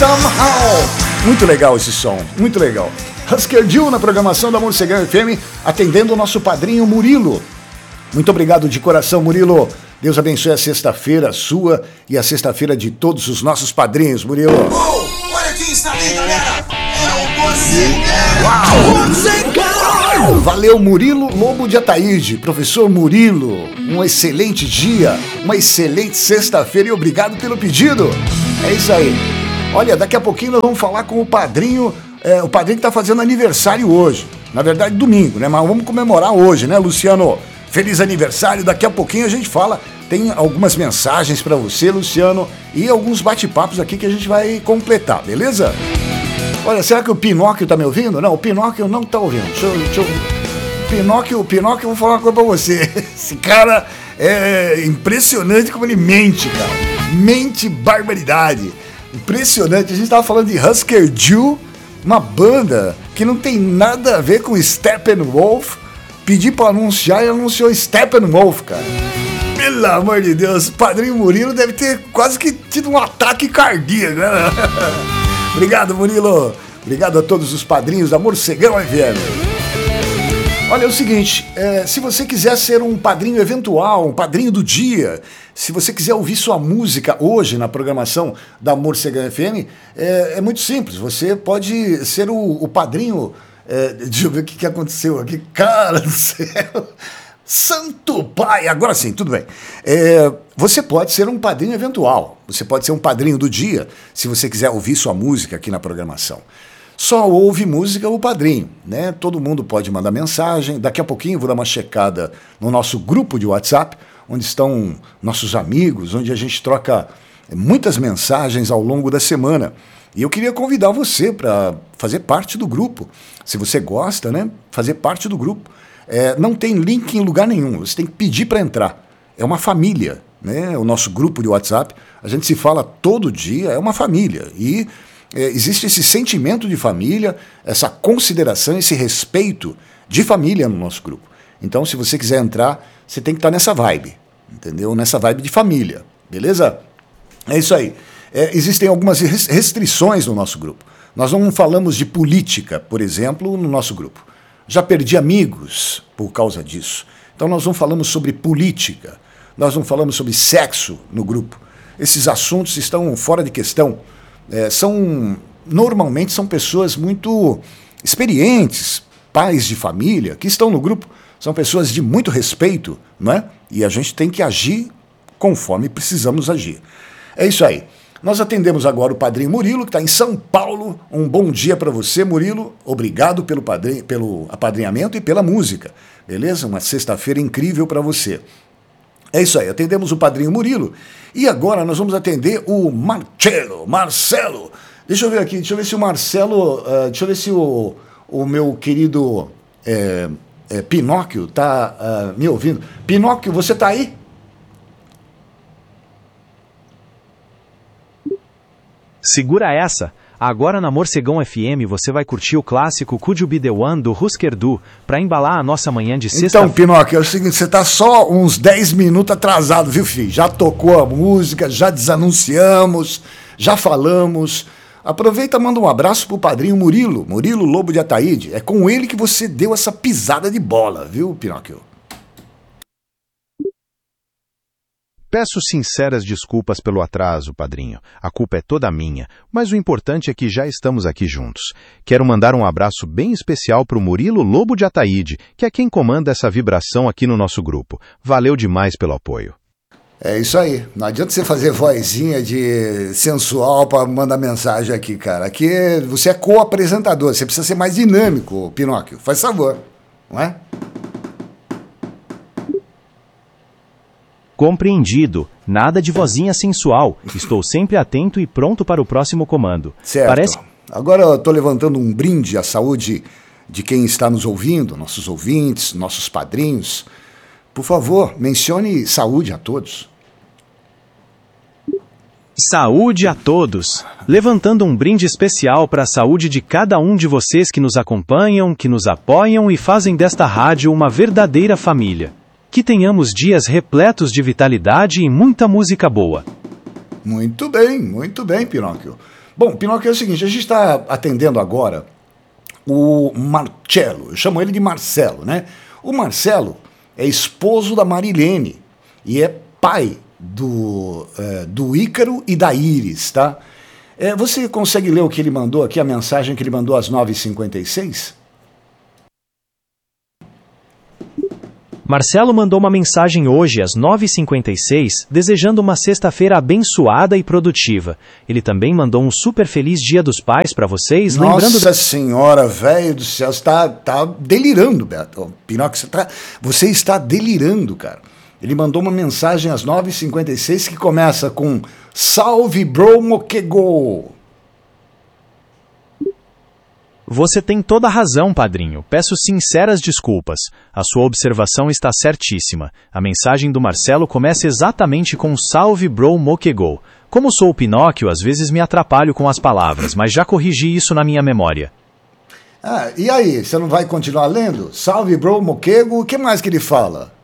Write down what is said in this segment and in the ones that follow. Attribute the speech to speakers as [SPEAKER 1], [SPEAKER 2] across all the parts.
[SPEAKER 1] Somehow. Muito legal esse som, muito legal. Husker Du na programação da Morcegão FM, atendendo o nosso padrinho Murilo. Muito obrigado de coração, Murilo. Deus abençoe a sexta-feira sua e a sexta-feira de todos os nossos padrinhos, Murilo.
[SPEAKER 2] Oh, olha quem está aí, galera. É o Morcegão.
[SPEAKER 1] Valeu, Murilo Lobo de Ataíde. Professor Murilo, um excelente dia, uma excelente sexta-feira e obrigado pelo pedido. É isso aí. Olha, daqui a pouquinho nós vamos falar com o padrinho que está fazendo aniversário hoje. Na verdade, domingo, né? Mas vamos comemorar hoje, né, Luciano? Feliz aniversário. Daqui a pouquinho a gente fala. Tem algumas mensagens para você, Luciano, e alguns bate-papos aqui que a gente vai completar, beleza? Olha, será que o Pinóquio tá me ouvindo? Não, o Pinóquio não tá ouvindo. Pinóquio, eu vou falar uma coisa pra você. Esse cara é impressionante como ele mente, cara. Mente barbaridade. Impressionante. A gente tava falando de Husker Du, uma banda que não tem nada a ver com Steppenwolf. Pedi pra anunciar e anunciou Steppenwolf, cara. Pelo amor de Deus, o padrinho Murilo deve ter quase que tido um ataque cardíaco, né? Obrigado, Murilo. Obrigado a todos os padrinhos da Morcegão FM. Olha, é o seguinte, se você quiser ser um padrinho eventual, um padrinho do dia, se você quiser ouvir sua música hoje na programação da Morcegão FM, é muito simples. Você pode ser o padrinho... deixa eu ver o que aconteceu aqui. Cara do céu... Santo Pai, agora sim, tudo bem. Você pode ser um padrinho eventual, você pode ser um padrinho do dia, se você quiser ouvir sua música aqui na programação. Só ouve música o padrinho, né? Todo mundo pode mandar mensagem. Daqui a pouquinho eu vou dar uma checada no nosso grupo de WhatsApp, onde estão nossos amigos, onde a gente troca muitas mensagens ao longo da semana. E eu queria convidar você para fazer parte do grupo. Se você gosta, né? Fazer parte do grupo. Não tem link em lugar nenhum, você tem que pedir para entrar. É uma família, né? O nosso grupo de WhatsApp, a gente se fala todo dia, é uma família. E existe esse sentimento de família, essa consideração, esse respeito de família no nosso grupo. Então, se você quiser entrar, você tem que estar nessa vibe, entendeu? Nessa vibe de família, beleza? É isso aí. Existem algumas restrições no nosso grupo. Nós não falamos de política, por exemplo, no nosso grupo. Já perdi amigos por causa disso. Então nós não falamos sobre política, nós não falamos sobre sexo no grupo. Esses assuntos estão fora de questão. Normalmente são pessoas muito experientes, pais de família, que estão no grupo. São pessoas de muito respeito, não é? E a gente tem que agir conforme precisamos agir. É isso aí. Nós atendemos agora o padrinho Murilo, que está em São Paulo. Um bom dia para você, Murilo. Obrigado pelo apadrinhamento e pela música. Beleza? Uma sexta-feira incrível para você. É isso aí, atendemos o padrinho Murilo. E agora nós vamos atender o Marcelo. Deixa eu ver aqui, deixa eu ver se o Marcelo... deixa eu ver se o meu querido Pinóquio está me ouvindo. Pinóquio, você está aí?
[SPEAKER 3] Segura essa! Agora na Morcegão FM você vai curtir o clássico Could You Be The One do Husker Du, pra embalar a nossa manhã de sexta.
[SPEAKER 1] Então, Pinóquio, é o seguinte, você tá só uns 10 minutos atrasado, viu, filho? Já tocou a música, já desanunciamos, já falamos. Aproveita e manda um abraço pro padrinho Murilo Lobo de Ataíde. É com ele que você deu essa pisada de bola, viu, Pinóquio?
[SPEAKER 4] Peço sinceras desculpas pelo atraso, padrinho. A culpa é toda minha, mas o importante é que já estamos aqui juntos. Quero mandar um abraço bem especial para o Murilo Lobo de Ataíde, que é quem comanda essa vibração aqui no nosso grupo. Valeu demais pelo apoio.
[SPEAKER 1] É isso aí. Não adianta você fazer vozinha de sensual para mandar mensagem aqui, cara. Aqui você é co-apresentador, você precisa ser mais dinâmico, Pinóquio. Faz favor, não é?
[SPEAKER 3] Compreendido. Nada de vozinha sensual. Estou sempre atento e pronto para o próximo comando.
[SPEAKER 1] Certo. Agora eu estou levantando um brinde à saúde de quem está nos ouvindo, nossos ouvintes, nossos padrinhos. Por favor, mencione saúde a todos.
[SPEAKER 3] Saúde a todos! Levantando um brinde especial para a saúde de cada um de vocês que nos acompanham, que nos apoiam e fazem desta rádio uma verdadeira família. Que tenhamos dias repletos de vitalidade e muita música boa.
[SPEAKER 1] Muito bem, Pinóquio. Bom, Pinóquio, é o seguinte, a gente está atendendo agora o Marcelo, eu chamo ele de Marcelo, né? O Marcelo é esposo da Marilene e é pai do Ícaro e da Iris, tá? Você consegue ler o que ele mandou aqui, a mensagem que ele mandou às 9h56?
[SPEAKER 3] Marcelo mandou uma mensagem hoje às 9h56, desejando uma sexta-feira abençoada e produtiva. Ele também mandou um super feliz Dia dos Pais para vocês, lembrando...
[SPEAKER 1] Nossa senhora, velho do céu, você tá delirando, Beto. Pinóquio, você está delirando, cara. Ele mandou uma mensagem às 9h56 que começa com Salve, bro, moquego!
[SPEAKER 3] Você tem toda a razão, padrinho. Peço sinceras desculpas. A sua observação está certíssima. A mensagem do Marcelo começa exatamente com Salve, bro, moquego. Como sou o Pinóquio, às vezes me atrapalho com as palavras, mas já corrigi isso na minha memória.
[SPEAKER 1] E aí, você não vai continuar lendo? Salve, bro, moquego, o que mais que ele fala?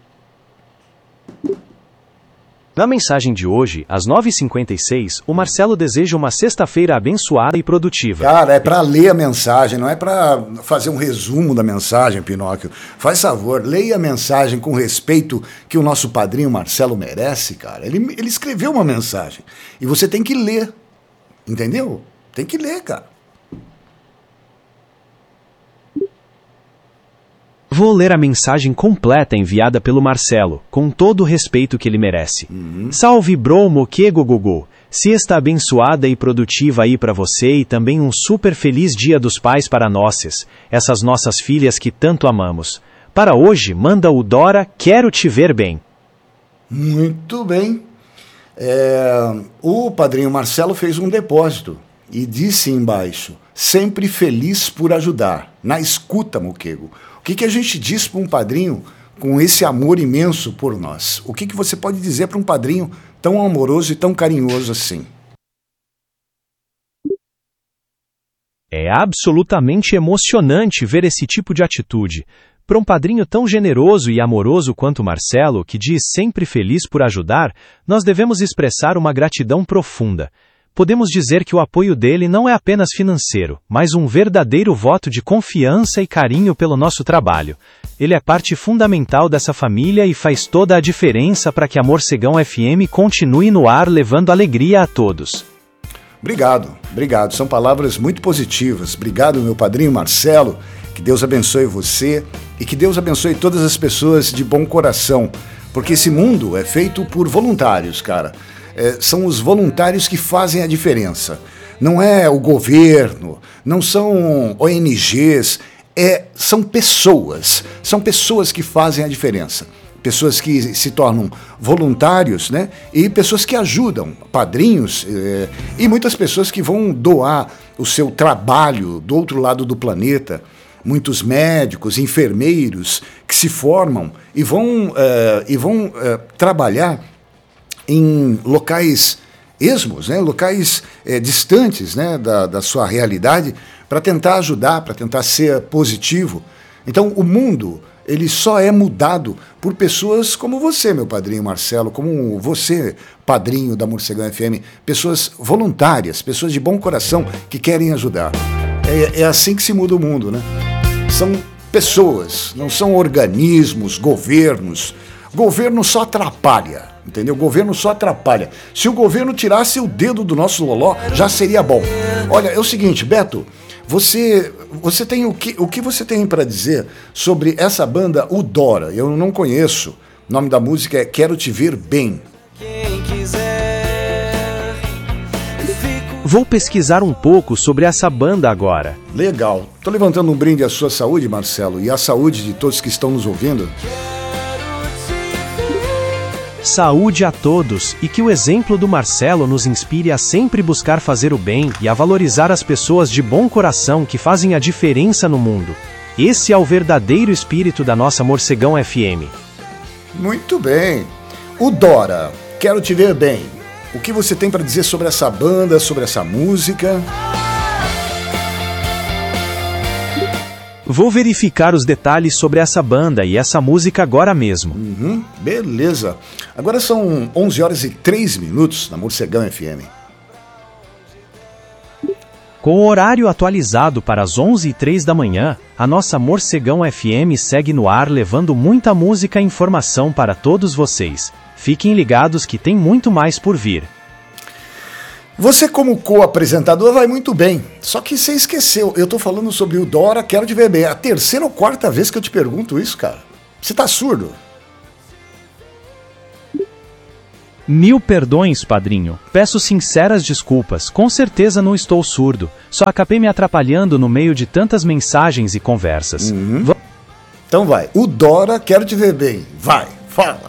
[SPEAKER 3] Na mensagem de hoje, às 9h56, o Marcelo deseja uma sexta-feira abençoada e produtiva.
[SPEAKER 1] Cara, é pra ler a mensagem, não é pra fazer um resumo da mensagem, Pinóquio. Faz favor, leia a mensagem com o respeito que o nosso padrinho Marcelo merece, cara. Ele escreveu uma mensagem e você tem que ler, entendeu? Tem que ler, cara.
[SPEAKER 3] Vou ler a mensagem completa enviada pelo Marcelo, com todo o respeito que ele merece. Salve, bro, moquego, gogô. Siesta abençoada e produtiva aí pra você e também um super feliz Dia dos Pais para essas nossas filhas que tanto amamos. Para hoje, manda o Dora, quero te ver bem.
[SPEAKER 1] Muito bem. O padrinho Marcelo fez um depósito e disse embaixo, sempre feliz por ajudar. Na escuta, moquego. O que a gente diz para um padrinho com esse amor imenso por nós? O que você pode dizer para um padrinho tão amoroso e tão carinhoso assim?
[SPEAKER 3] É absolutamente emocionante ver esse tipo de atitude. Para um padrinho tão generoso e amoroso quanto Marcelo, que diz sempre feliz por ajudar, nós devemos expressar uma gratidão profunda. Podemos dizer que o apoio dele não é apenas financeiro, mas um verdadeiro voto de confiança e carinho pelo nosso trabalho. Ele é parte fundamental dessa família e faz toda a diferença para que a Morcegão FM continue no ar levando alegria a todos.
[SPEAKER 1] Obrigado. São palavras muito positivas. Obrigado, meu padrinho Marcelo. Que Deus abençoe você e que Deus abençoe todas as pessoas de bom coração. Porque esse mundo é feito por voluntários, cara. São os voluntários que fazem a diferença. Não é o governo, não são ONGs, são pessoas. São pessoas que fazem a diferença. Pessoas que se tornam voluntários, né? E pessoas que ajudam, padrinhos, e muitas pessoas que vão doar o seu trabalho do outro lado do planeta. Muitos médicos, enfermeiros que se formam e vão trabalhar em locais esmos, né? Locais distantes, né? da sua realidade, para tentar ajudar, para tentar ser positivo. Então, o mundo, ele só é mudado por pessoas como você, meu padrinho Marcelo, como você, padrinho da Morcegão FM, pessoas voluntárias, pessoas de bom coração que querem ajudar. É assim que se muda o mundo, né? São pessoas, não são organismos, governos. Governo só atrapalha. Entendeu? O governo só atrapalha. Se o governo tirasse o dedo do nosso loló, já seria bom. Olha, é o seguinte, Beto, você tem o que você tem para dizer sobre essa banda, o Dora? Eu não conheço. O nome da música é Quero Te Ver Bem.
[SPEAKER 3] Vou pesquisar um pouco sobre essa banda agora.
[SPEAKER 1] Legal. Tô levantando um brinde à sua saúde, Marcelo, e à saúde de todos que estão nos ouvindo.
[SPEAKER 3] Saúde a todos e que o exemplo do Marcelo nos inspire a sempre buscar fazer o bem e a valorizar as pessoas de bom coração que fazem a diferença no mundo. Esse é o verdadeiro espírito da nossa Morcegão FM.
[SPEAKER 1] Muito bem. O Dora, Quero Te Ver Bem. O que você tem para dizer sobre essa banda, sobre essa música?
[SPEAKER 3] Vou verificar os detalhes sobre essa banda e essa música agora mesmo.
[SPEAKER 1] Beleza. Agora são 11h03 na Morcegão FM.
[SPEAKER 3] Com o horário atualizado para as 11h03 da manhã, a nossa Morcegão FM segue no ar levando muita música e informação para todos vocês. Fiquem ligados que tem muito mais por vir.
[SPEAKER 1] Você como co-apresentador vai muito bem, só que você esqueceu, eu tô falando sobre o Dora, quero te ver bem. É a terceira ou quarta vez que eu te pergunto isso, cara. Você tá surdo?
[SPEAKER 3] Mil perdões, padrinho. Peço sinceras desculpas. Com certeza não estou surdo. Só acabei me atrapalhando no meio de tantas mensagens e conversas.
[SPEAKER 1] Então vai. O Dora, quero te ver bem. Vai, fala.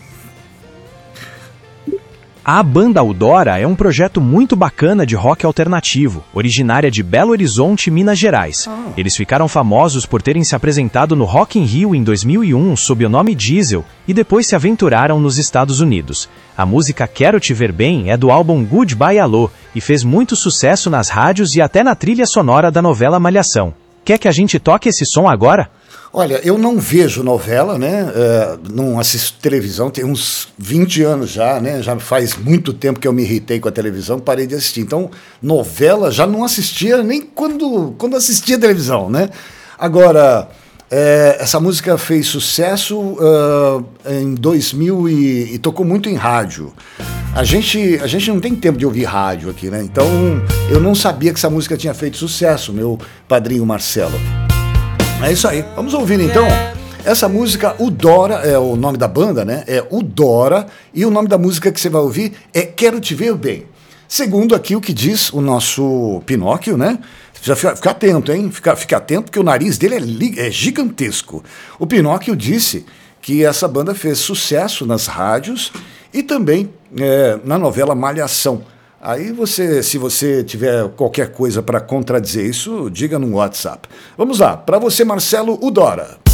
[SPEAKER 3] A banda Udora é um projeto muito bacana de rock alternativo, originária de Belo Horizonte, Minas Gerais. Eles ficaram famosos por terem se apresentado no Rock in Rio em 2001 sob o nome Diesel e depois se aventuraram nos Estados Unidos. A música Quero Te Ver Bem é do álbum Goodbye Alô e fez muito sucesso nas rádios e até na trilha sonora da novela Malhação. Quer que a gente toque esse som agora?
[SPEAKER 1] Olha, eu não vejo novela, né? Não assisto televisão, tem uns 20 anos já, né? Já faz muito tempo que eu me irritei com a televisão, parei de assistir. Então, novela já não assistia nem quando assistia televisão, né? Agora, essa música fez sucesso em 2000 e tocou muito em rádio. A gente não tem tempo de ouvir rádio aqui, né? Então, eu não sabia que essa música tinha feito sucesso, meu padrinho Marcelo. É isso aí. Vamos ouvir então. Essa música, Udora, é o nome da banda, né? É Udora. E o nome da música que você vai ouvir é Quero Te Ver Bem. Segundo aqui o que diz o nosso Pinóquio, né? Já fica atento, hein? Fica atento porque o nariz dele é gigantesco. O Pinóquio disse que essa banda fez sucesso nas rádios e também na novela Malhação. Aí se você tiver qualquer coisa para contradizer isso, diga no WhatsApp. Vamos lá, para você, Marcelo, Udora.